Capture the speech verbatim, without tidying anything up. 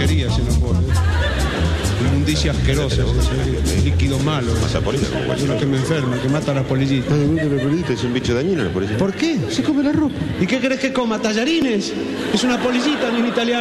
porquería ese vapor. Inmundicia asquerosa, ese, ese líquido malo. Masa polilla, es uno que me enferma, que mata a las polillitas. No, no, la polillita es un bicho dañino, la polilla. ¿Por qué? Se come la ropa. ¿Y qué querés que coma? ¿Tallarines? Es una polillita, ni un italiano.